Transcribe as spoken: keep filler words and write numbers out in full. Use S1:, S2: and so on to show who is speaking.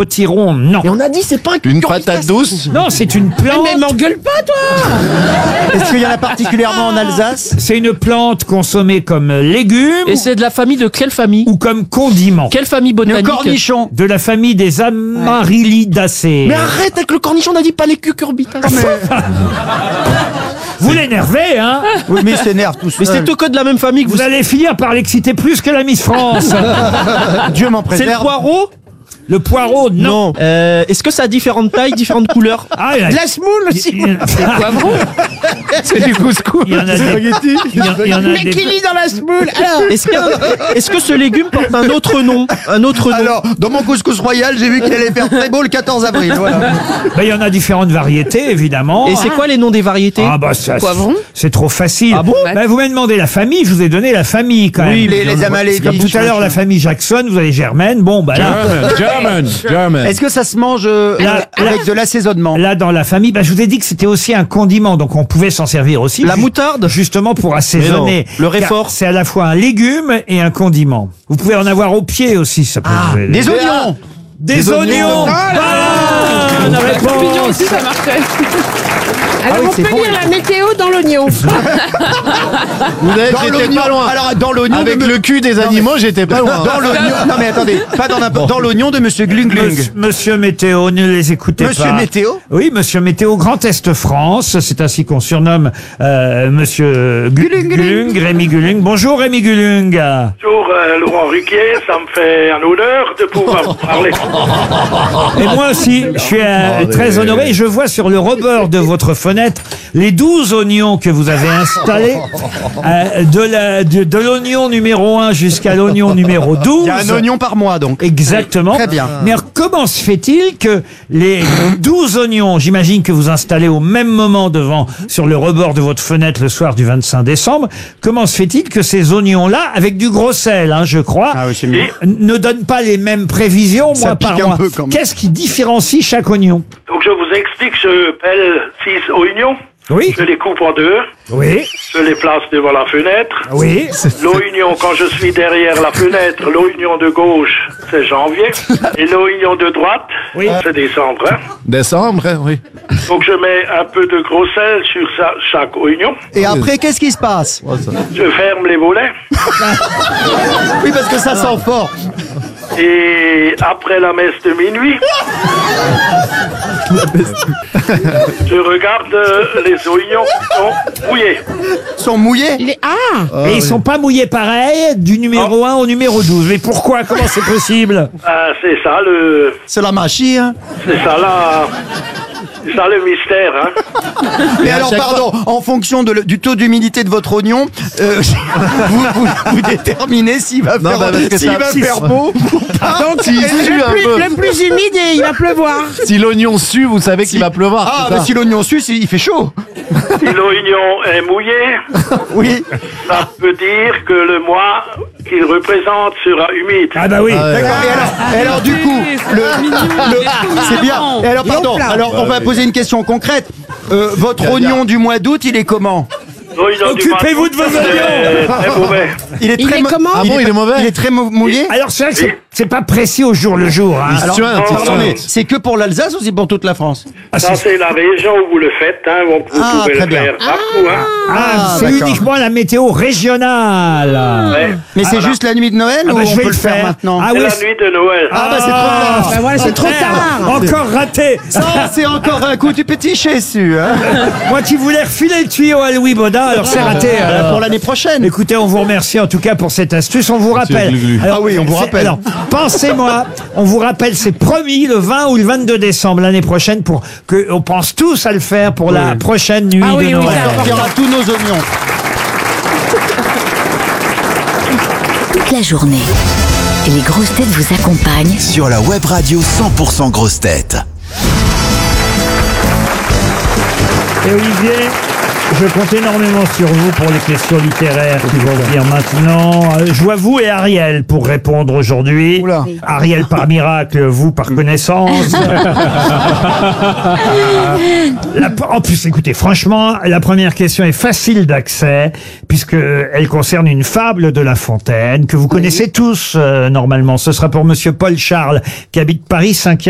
S1: potiron, non.
S2: Et on a dit, c'est pas un
S3: Une
S2: cucurbitacé.
S3: patate douce.
S1: Non, c'est une plante.
S4: Mais m'engueule pas, toi.
S2: Est-ce qu'il y en a particulièrement en Alsace?
S1: C'est une plante consommée comme légume
S5: Et c'est de la famille de quelle famille?
S1: ou comme condiment.
S5: Quelle famille
S2: Le
S5: botanique?
S2: cornichon.
S1: De la famille des Amaryllidaceae.
S2: Mais arrête avec le cornichon, on a dit pas les cucurbitacées.
S1: Vous l'énervez, hein?
S2: Oui, mais il s'énerve tout
S5: Mais
S2: seul.
S5: c'est tout que de la même famille que vous.
S1: Vous allez finir par l'exciter plus que la Miss France.
S2: Dieu m'en
S5: C'est le
S2: préserve.
S5: poireau?
S1: Le poireau, non.
S5: Euh, Est-ce que ça a différentes tailles, différentes couleurs?
S1: Ah, il y en a-
S4: La semoule aussi.
S1: il y en a-
S3: C'est du couscous.
S1: il y en a des- il y en- il y en a
S4: Mais
S1: des-
S4: qui lit dans la semoule? Alors,
S5: Est-ce que, est-ce que ce légume porte un autre nom? Un autre nom?
S2: Alors, dans mon couscous royal, j'ai vu qu'il allait faire très beau le quatorze avril. Voilà.
S1: Ben, il y en a différentes variétés, évidemment.
S5: Et c'est quoi les noms des variétés?
S1: Ah bah ça,
S4: Poivron.
S1: c'est trop facile.
S5: Ah bon?
S1: Ben, vous m'avez demandé la famille, je vous ai donné la famille quand même.
S2: Oui, les, les Amalédites.
S1: Comme tout à l'heure, la famille Jackson, vous avez Germaine. Bon, bah là,
S3: German, German, German.
S2: Est-ce que ça se mange euh,
S1: Là,
S2: avec
S1: là-
S2: de l'assaisonnement?
S1: là dans la famille, bah, je vous ai dit que c'était aussi un condiment, donc on pouvait s'en servir aussi.
S5: La
S1: ju-
S5: moutarde?
S1: Justement pour assaisonner.
S5: Mais non, le réfort.
S1: Car c'est à la fois un légume et un condiment. Vous pouvez en avoir au pied aussi, ça peut vous aider.
S2: Des oignons.
S1: Des,
S3: Des
S1: oignons.
S3: oignons.
S1: Voilà, bonne réponse.
S6: aussi, ça marchait.
S4: alors
S2: oui,
S4: on
S2: c'est
S4: peut
S2: bon,
S4: lire la météo dans l'oignon.
S3: Vous avez-
S2: Dans
S3: J'étais
S2: l'oignon.
S3: pas loin.
S2: Alors, dans l'oignon
S3: Avec
S2: de me-
S3: le cul des animaux, j'étais pas loin.
S2: Dans l'oignon. Non, mais attendez. Pas dans, n'importe- dans l'oignon de Monsieur Glung Glung.
S1: Monsieur, Monsieur Météo, ne les écoutez
S2: Monsieur
S1: pas.
S2: Météo?
S1: Oui, Monsieur Météo, Grand Est France, c'est ainsi qu'on surnomme euh, Monsieur Gu-
S2: Gulung, Gulung.
S1: Gulung, Rémi Gulung. Bonjour Rémi Gulung.
S7: Bonjour euh, Laurent Ruquier, ça me fait un honneur de pouvoir vous parler.
S1: Et moi aussi, je suis euh, très honoré. Et je vois sur le rebord de votre fenêtre les douze oignons que vous avez installés, euh, de la- de- de l'oignon numéro un jusqu'à l'oignon numéro douze.
S2: Il y a un oignon par mois, donc.
S1: Exactement.
S2: Très bien.
S1: Mais alors, comment se fait-il que les douze oignons, j'imagine que vous installez au même moment devant, sur le rebord de votre fenêtre le soir du vingt-cinq décembre, comment se fait-il que ces oignons-là, avec du gros sel, hein, je crois,
S2: Ah oui, c'est mieux.
S1: ne donnent pas les mêmes prévisions
S2: Ça
S1: mois par
S2: pique un
S1: mois?
S2: peu, quand même.
S1: Qu'est-ce qui différencie chaque oignon?
S7: Donc je vous explique, je pèle six oignons,
S1: Oui,
S7: je les coupe en deux,
S1: oui,
S7: je les place devant la fenêtre.
S1: oui.
S7: L'oignon, quand je suis derrière la fenêtre, l'oignon de gauche, c'est janvier. Et l'oignon de droite,
S1: Oui.
S7: c'est décembre. Hein.
S3: Décembre, hein, oui.
S7: Donc je mets un peu de gros sel sur sa- chaque oignon.
S2: Et après, qu'est-ce qui se passe?
S7: Je ferme les volets.
S2: Oui, parce que ça sent fort.
S7: Et après la messe de minuit, je regarde euh, les oignons qui sont mouillés.
S2: Ils sont mouillés.
S4: Il est... Ah,
S1: Et ils sont pas mouillés pareil du numéro un au numéro douze. Mais pourquoi? Comment c'est possible?
S7: Ah, c'est ça le,
S2: C'est la machine. Hein.
S7: c'est ça la, c'est ça le mystère. Hein.
S2: Mais alors,
S3: chaque
S2: pardon, en fonction de le- du taux d'humidité de votre oignon, euh, vous, vous, vous déterminez s'il va
S3: Non,
S2: faire,
S3: bah, parce que
S2: s'il
S3: ça-
S2: va
S3: si-
S2: faire beau ou pas.
S4: donc
S3: S'il sue
S4: le
S3: un
S4: plus,
S3: peu.
S4: le plus humide et il va pleuvoir.
S3: Si l'oignon sue, vous savez qu'il va pleuvoir.
S2: Ah,
S3: c'est
S2: mais
S3: ça.
S2: si l'oignon suce, il fait chaud.
S7: Si l'oignon est mouillé,
S2: Oui.
S7: ça peut dire que le mois qu'il représente sera humide.
S1: Ah bah oui.
S3: Ah ouais.
S2: D'accord. Et alors, et alors, du coup, le, le- c'est bien. Et alors, pardon.
S4: plat.
S2: Alors, on va poser une question concrète. Euh, votre
S3: Bien,
S2: oignon
S3: bien.
S2: du mois d'août, il est comment?
S7: L'oignon du
S1: Occupez-vous de vos
S7: matin, c'est très mauvais.
S2: Il est
S4: Il
S2: très
S4: est
S2: mo-
S4: comment
S3: Ah bon, il est mauvais.
S2: Il est très mou- mouillé.
S1: Alors c'est vrai que c'est- c'est pas précis au jour le jour. Hein.
S3: Il se
S2: Alors,
S3: suinte, il se
S2: pardon, mais
S3: suinte.
S2: c'est que pour l'Alsace ou c'est pour toute la France?
S1: Ah,
S7: Ça,
S1: c'est-
S7: c'est la région où vous le faites. Hein. Vous, vous
S2: Ah,
S7: pouvez
S2: très
S7: le
S2: bien.
S7: faire partout. Hein.
S1: ah,
S2: Ah,
S1: c'est
S2: d'accord.
S1: uniquement la météo régionale.
S7: Ouais.
S2: Mais c'est juste la nuit de Noël
S1: Ah
S2: ou
S1: bah,
S2: on
S1: je vais
S2: peut
S1: le
S2: le faire
S1: faire.
S2: maintenant?
S1: Ah
S7: C'est
S1: oui.
S7: la nuit de Noël.
S2: Ah bah c'est trop tard.
S4: Ben voilà, c'est trop tard.
S1: Encore raté.
S2: Ça, c'est encore un coup du petit chésu. Hein.
S1: Moi qui voulais refiler le tuyau à Louis Baudin, alors c'est raté.
S2: Euh,
S1: alors.
S2: pour l'année prochaine.
S1: Écoutez, on vous remercie en tout cas pour cette astuce. On vous rappelle.
S3: Glu-glu.
S2: Ah oui, on vous
S1: c'est-
S2: rappelle.
S1: alors, pensez-moi, on vous rappelle, c'est promis le vingt ou le vingt-deux décembre l'année prochaine pour que on pense tous à le faire pour la prochaine nuit
S4: Ah oui,
S1: de
S4: oui,
S1: Noël.
S4: ça,
S2: Il y aura tous nos oignons.
S8: Toute la journée, les grosses têtes vous accompagnent
S9: Sur la web radio cent pour cent grosses têtes.
S1: Et Olivier, je compte énormément sur vous pour les questions littéraires qui vont venir maintenant. Euh, Je vois vous et Ariel pour répondre aujourd'hui.
S2: Oula.
S1: Ariel par miracle, vous par connaissance. La- en plus, écoutez, franchement, la première question est facile d'accès puisque elle concerne une fable de La Fontaine que vous connaissez tous euh, normalement. Ce sera pour Monsieur Paul Charles qui habite Paris cinquième.